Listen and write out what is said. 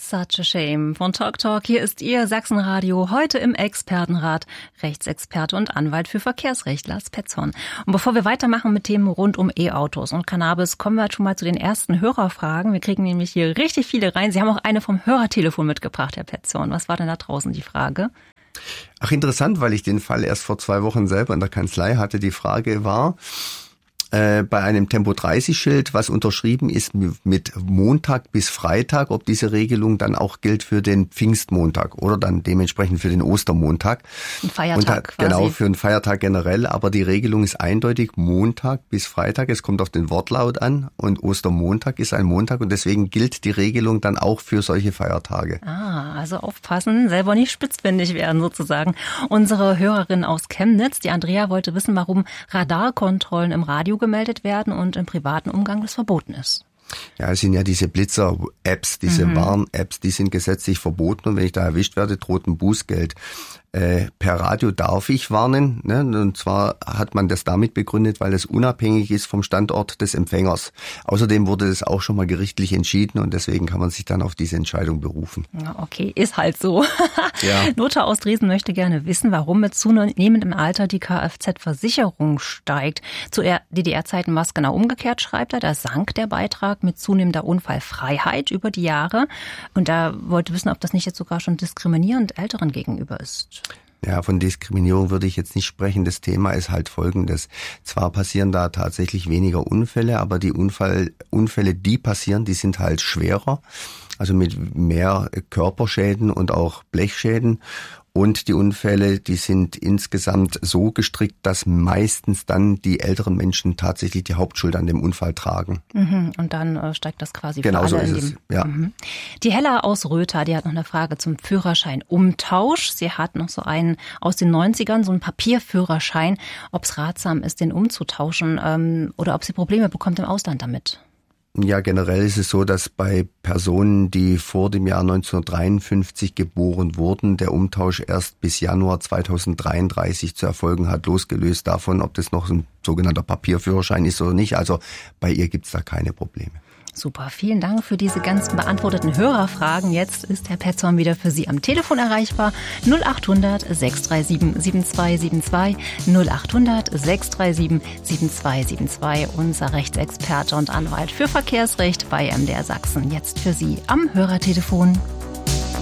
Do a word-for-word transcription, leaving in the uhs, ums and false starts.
Such a Shame von Talk Talk. Hier ist Ihr Sachsenradio, heute im Expertenrat. Rechtsexperte und Anwalt für Verkehrsrecht, Lars Petzorn. Und bevor wir weitermachen mit Themen rund um E-Autos und Cannabis, kommen wir schon mal zu den ersten Hörerfragen. Wir kriegen nämlich hier richtig viele rein. Sie haben auch eine vom Hörertelefon mitgebracht, Herr Petzorn. Was war denn da draußen die Frage? Ach, interessant, weil ich den Fall erst vor zwei Wochen selber in der Kanzlei hatte. Die Frage war, Äh, bei einem Tempo dreißig Schild, was unterschrieben ist mit Montag bis Freitag, ob diese Regelung dann auch gilt für den Pfingstmontag oder dann dementsprechend für den Ostermontag. Ein Feiertag und da, quasi. Genau, für einen Feiertag generell, aber die Regelung ist eindeutig Montag bis Freitag. Es kommt auf den Wortlaut an und Ostermontag ist ein Montag und deswegen gilt die Regelung dann auch für solche Feiertage. Ah, also aufpassen, selber nicht spitzfindig werden sozusagen. Unsere Hörerin aus Chemnitz, die Andrea, wollte wissen, warum Radarkontrollen im Radio gemeldet werden und im privaten Umgang das verboten ist. Ja, es sind ja diese Blitzer-Apps, diese mhm. Warn-Apps, die sind gesetzlich verboten und wenn ich da erwischt werde, droht ein Bußgeld. Äh, per Radio darf ich warnen, ne? Und zwar hat man das damit begründet, weil es unabhängig ist vom Standort des Empfängers. Außerdem wurde das auch schon mal gerichtlich entschieden und deswegen kann man sich dann auf diese Entscheidung berufen. Ja, okay, ist halt so. Ja. Lothar aus Dresden möchte gerne wissen, warum mit zunehmendem Alter die Kfz-Versicherung steigt. Zu D D R-Zeiten war es genau umgekehrt, schreibt er. Da sank der Beitrag mit zunehmender Unfallfreiheit über die Jahre. Und er wollte wissen, ob das nicht jetzt sogar schon diskriminierend Älteren gegenüber ist. Ja, von Diskriminierung würde ich jetzt nicht sprechen. Das Thema ist halt folgendes. Zwar passieren da tatsächlich weniger Unfälle, aber die Unfall, Unfälle, die passieren, die sind halt schwerer. Also mit mehr Körperschäden und auch Blechschäden. Und die Unfälle, die sind insgesamt so gestrickt, dass meistens dann die älteren Menschen tatsächlich die Hauptschuld an dem Unfall tragen. Mhm, und dann äh, steigt das quasi genau für alle so in ist dem, es, ja. Mhm. Die Hella aus Rötha, die hat noch eine Frage zum Führerschein-Umtausch. Sie hat noch so einen aus den neunzigern, so einen Papierführerschein, ob es ratsam ist, den umzutauschen ähm, oder ob sie Probleme bekommt im Ausland damit. Ja, generell ist es so, dass bei Personen, die vor dem Jahr neunzehnhundertdreiundfünfzig geboren wurden, der Umtausch erst bis Januar zweitausenddreiunddreißig zu erfolgen hat, losgelöst davon, ob das noch ein sogenannter Papierführerschein ist oder nicht. Also bei ihr gibt's da keine Probleme. Super, vielen Dank für diese ganzen beantworteten Hörerfragen. Jetzt ist Herr Petzorn wieder für Sie am Telefon erreichbar. null acht hundert sechs drei sieben sieben zwei sieben zwei, null acht hundert sechs drei sieben sieben zwei sieben zwei. Unser Rechtsexperte und Anwalt für Verkehrsrecht bei M D R Sachsen. Jetzt für Sie am Hörertelefon.